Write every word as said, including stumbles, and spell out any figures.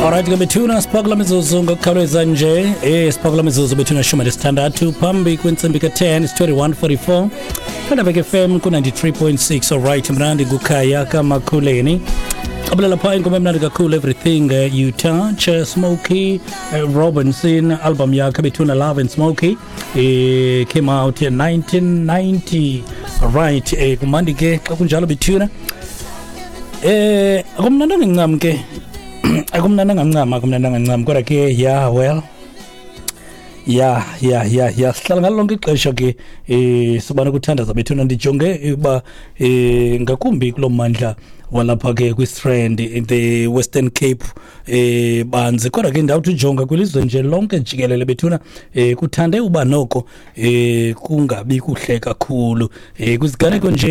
Alright, ke bethuna siphakula mizuzu ngokukhawuleza nje eh siphakula mizuzu bethuna shuma lesithandathu phambi kwentsimbi ke ten is twenty-one forty-four Khanda Bek F M ku ninety-three point six. Alright, mrandi kukhaya kaMakhuleni Qabulela pha ingoma emnandi kakhulu Everything uh, You Touch. uh, Smokey uh, Robinson album yakhe bethuna Love and Smokey eh came out in nineteen ninety. Alright, eh kumandi ke xa kunjalo bethuna eh akumnandi ngincam ke akumnandi ngancama akumnandi ngancama kodwa ke yeah well yeah yeah yeah yeah sihlala ngalonke ixesha ke eh sibana ukuthandaza bethuna ndijonge uba eh ngakumbi kulomandla walapha ke kwiStrand in the Western Cape eh banze kodwa ke ndawo ujonga kwilizwe nje lonke jikelele bethuna eh kuthande uba noko eh kungabi kuhle kakhulu eh kuziganeko nje